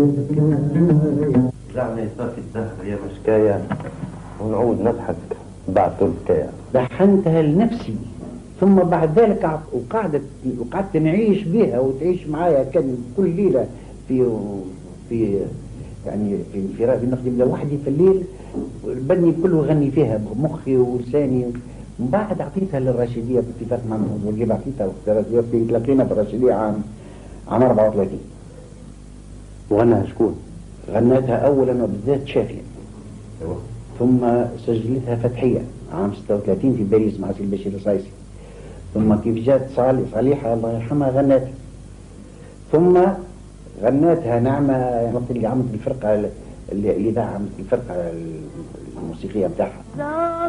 دعني صافي الدهر يا مشكاية ونعود نضحك بعد الحكاية. لحنتها لنفسي، ثم بعد ذلك وقعدت نعيش بها وتعيش معايا. كان كل ليلة في يعني في نخدم لوحدي في الليل، بدني كله غني فيها بمخي ولساني. من بعد اعطيتها للراشدية باتفاق مع محمود بوجيب، اعطيتها وقت الراشدية، تلاقينا بالراشدية عام 34. وغناها شكون؟ غنتها اولا وبالذات شافية، ثم سجلتها فتحية عام 36 في باريس مع سي البشير الصايسي، ثم كيف جات صالحة الله يرحمها غنتها، ثم غنتها نعمة وقت اللي عملت الفرقة اللي عملت الفرقة الموسيقية بتاعها.